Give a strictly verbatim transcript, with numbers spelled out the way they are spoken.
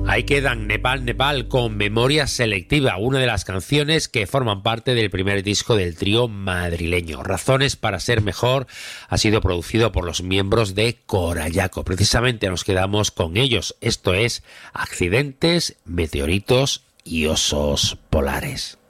Ahí quedan Nepal, Nepal con Memoria Selectiva, una de las canciones que forman parte del primer disco del trío madrileño. Razones para ser mejor ha sido producido por los miembros de Corayaco. Precisamente nos quedamos con ellos. Esto es Accidentes, Meteoritos y Osos Polares.